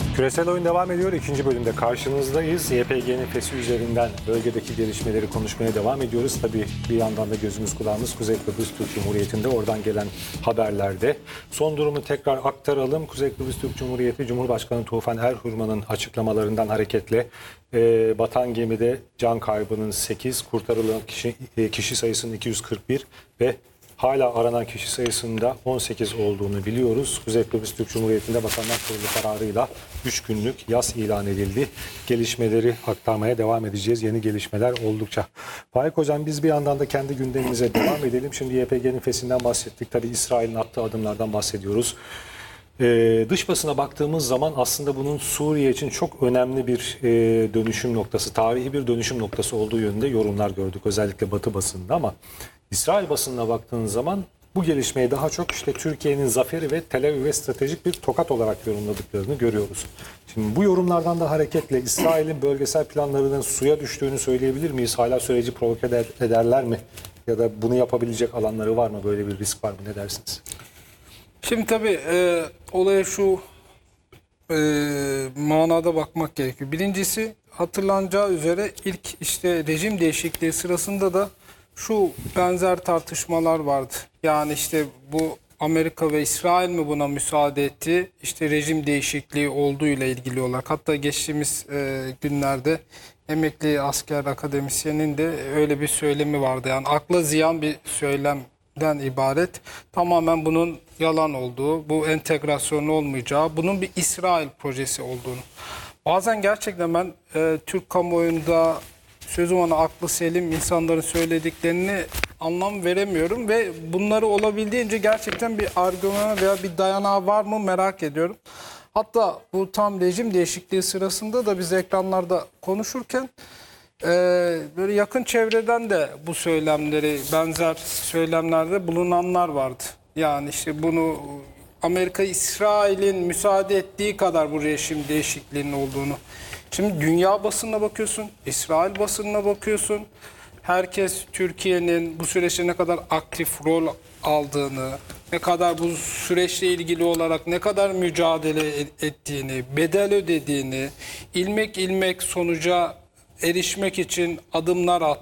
Küresel oyun devam ediyor. İkinci bölümde karşınızdayız. YPG'nin fesi üzerinden bölgedeki gelişmeleri konuşmaya devam ediyoruz. Tabii bir yandan da gözümüz kulağımız Kuzey Kıbrıs Türk Cumhuriyeti'nde, oradan gelen haberlerde. Son durumu tekrar aktaralım. Kuzey Kıbrıs Türk Cumhuriyeti Cumhurbaşkanı Tufan Erhurman'ın açıklamalarından hareketle batan gemide can kaybının 8, kurtarılan kişi sayısının 241 ve hala aranan kişi sayısında 18 olduğunu biliyoruz. Kuzey Kıbrıs Türk Cumhuriyeti'nde Bakanlar Kurulu kararıyla 3 günlük yas ilan edildi. Gelişmeleri aktarmaya devam edeceğiz. Yeni gelişmeler oldukça. Faik Hocam, biz bir yandan da kendi gündemimize devam edelim. Şimdi YPG'nin fesinden bahsettik. Tabii İsrail'in attığı adımlardan bahsediyoruz. Dış basına baktığımız zaman aslında bunun Suriye için çok önemli bir dönüşüm noktası, tarihi bir dönüşüm noktası olduğu yönünde yorumlar gördük. Özellikle Batı basında, ama İsrail basınına baktığınız zaman bu gelişmeyi daha çok işte Türkiye'nin zaferi ve Tel Aviv'e stratejik bir tokat olarak yorumladıklarını görüyoruz. Şimdi bu yorumlardan da hareketle İsrail'in bölgesel planlarının suya düştüğünü söyleyebilir miyiz? Hala süreci provoke ederler mi? Ya da bunu yapabilecek alanları var mı? Böyle bir risk var mı? Ne dersiniz? Şimdi tabii olaya şu manada bakmak gerekiyor. Birincisi, hatırlanacağı üzere ilk işte rejim değişikliği sırasında da şu benzer tartışmalar vardı. Yani işte bu Amerika ve İsrail mi buna müsaade etti? İşte rejim değişikliği olduğuyla ilgili olarak. Hatta geçtiğimiz günlerde emekli asker akademisyenin de öyle bir söylemi vardı. Yani akla ziyan bir söylemden ibaret. Tamamen bunun yalan olduğu, bu entegrasyonun olmayacağı, bunun bir İsrail projesi olduğunu. Bazen gerçekten ben Türk kamuoyunda sözüm ona aklı selim insanların söylediklerini anlam veremiyorum ve bunları olabildiğince gerçekten bir argümana veya bir dayanağı var mı merak ediyorum. Hatta bu tam rejim değişikliği sırasında da biz ekranlarda konuşurken böyle yakın çevreden de bu söylemleri, benzer söylemlerde bulunanlar vardı. Yani işte bunu Amerika, İsrail'in müsaade ettiği kadar bu rejim değişikliğinin olduğunu. Şimdi dünya basınına bakıyorsun, İsrail basınına bakıyorsun. Herkes Türkiye'nin bu süreçte ne kadar aktif rol aldığını, ne kadar bu süreçle ilgili olarak ne kadar mücadele ettiğini, bedel ödediğini, ilmek ilmek sonuca erişmek için adımlar attığını